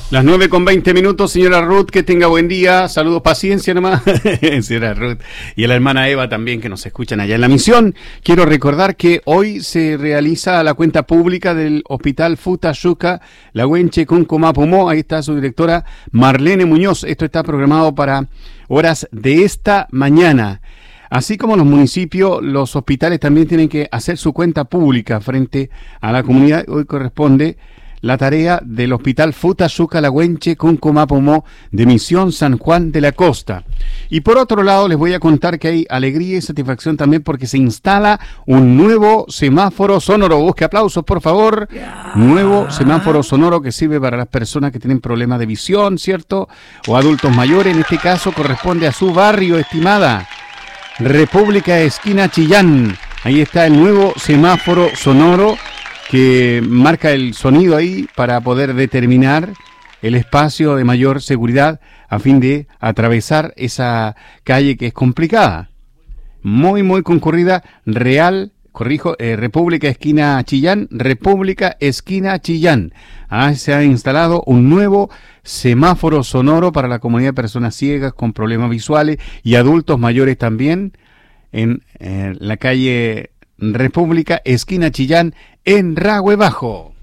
Las 9:20, señora Ruth, que tenga buen día. Saludos, paciencia nomás, señora Ruth. Y a la hermana Eva también, que nos escuchan allá en la misión. Quiero recordar que hoy se realiza la cuenta pública del Hospital Futayuca, La Huenche, Cunco-Mapumó. Ahí está su directora, Marlene Muñoz. Esto está programado para horas de esta mañana. Así como los municipios, los hospitales también tienen que hacer su cuenta pública frente a la comunidad. Hoy corresponde la tarea del Hospital Futayuca, La Huenche, Cunco-Mapumó de Misión San Juan de la Costa. Y por otro lado, les voy a contar que hay alegría y satisfacción también porque se instala un nuevo semáforo sonoro. Busque aplausos, por favor. Nuevo semáforo sonoro que sirve para las personas que tienen problemas de visión, ¿cierto? O adultos mayores. En este caso corresponde a su barrio, estimada República Esquina Chillán. Ahí está el nuevo semáforo sonoro que marca el sonido ahí para poder determinar el espacio de mayor seguridad a fin de atravesar esa calle que es complicada. Muy, muy concurrida. República Esquina Chillán, República Esquina Chillán. Se ha instalado un nuevo semáforo sonoro para la comunidad de personas ciegas con problemas visuales y adultos mayores también en la calle República Esquina Chillán en Rahue Bajo.